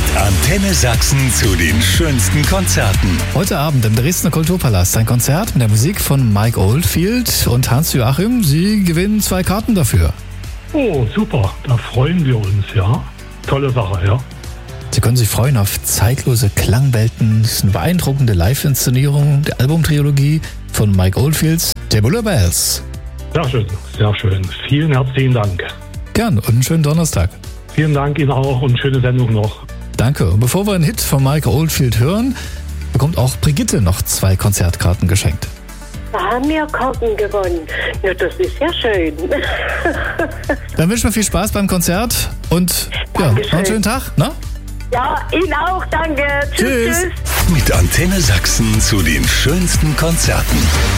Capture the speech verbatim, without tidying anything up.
Antenne Sachsen zu den schönsten Konzerten. Heute Abend im Dresdner Kulturpalast ein Konzert mit der Musik von Mike Oldfield und Hans-Joachim. Sie gewinnen zwei Karten dafür. Oh, super. Da freuen wir uns, ja. Tolle Sache, ja. Sie können sich freuen auf zeitlose Klangwelten. Es ist eine beeindruckende Live-Inszenierung der Albumtrilogie von Mike Oldfields Tubular Bells. Sehr schön, sehr schön. Vielen herzlichen Dank. Gern und einen schönen Donnerstag. Vielen Dank Ihnen auch und schöne Sendung noch. Danke. Und bevor wir einen Hit von Mike Oldfield hören, bekommt auch Brigitte noch zwei Konzertkarten geschenkt. Da haben wir Karten gewonnen. Ja, das ist ja schön. Dann wünschen wir viel Spaß beim Konzert und ja, noch einen schönen Tag. Ne? Ja, Ihnen auch. Danke. Tschüss. Tschüss. Tschüss. Mit Antenne Sachsen zu den schönsten Konzerten.